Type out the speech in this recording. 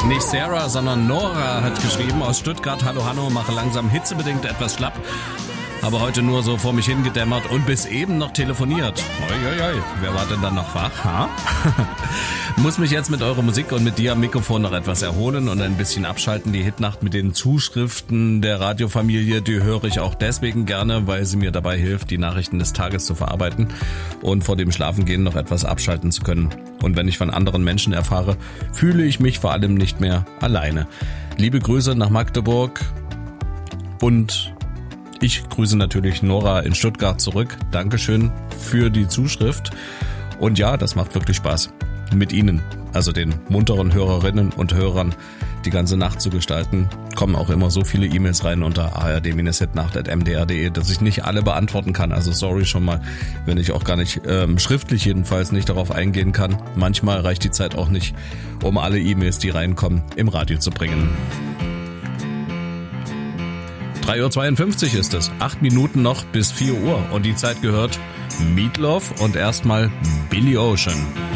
Nicht Sarah, sondern Nora hat geschrieben aus Stuttgart. Hallo Hanno, mache langsam hitzebedingt etwas schlapp. Aber heute nur so vor mich hingedämmert und bis eben noch telefoniert. Oi. Wer war denn dann noch wach? Ha? Muss mich jetzt mit eurer Musik und mit dir am Mikrofon noch etwas erholen und ein bisschen abschalten. Die Hitnacht mit den Zuschriften der Radiofamilie, die höre ich auch deswegen gerne, weil sie mir dabei hilft, die Nachrichten des Tages zu verarbeiten und vor dem Schlafengehen noch etwas abschalten zu können. Und wenn ich von anderen Menschen erfahre, fühle ich mich vor allem nicht mehr alleine. Liebe Grüße nach Magdeburg und ich grüße natürlich Nora in Stuttgart zurück. Dankeschön für die Zuschrift. Und ja, das macht wirklich Spaß, mit Ihnen, also den munteren Hörerinnen und Hörern, die ganze Nacht zu gestalten. Kommen auch immer so viele E-Mails rein unter ard-hitnacht@mdr.de, dass ich nicht alle beantworten kann. Also sorry schon mal, wenn ich auch gar nicht, schriftlich jedenfalls nicht darauf eingehen kann. Manchmal reicht die Zeit auch nicht, um alle E-Mails, die reinkommen, im Radio zu bringen. 3:52 Uhr ist es. 8 Minuten noch bis 4 Uhr. Und die Zeit gehört Meatloaf und erstmal Billy Ocean.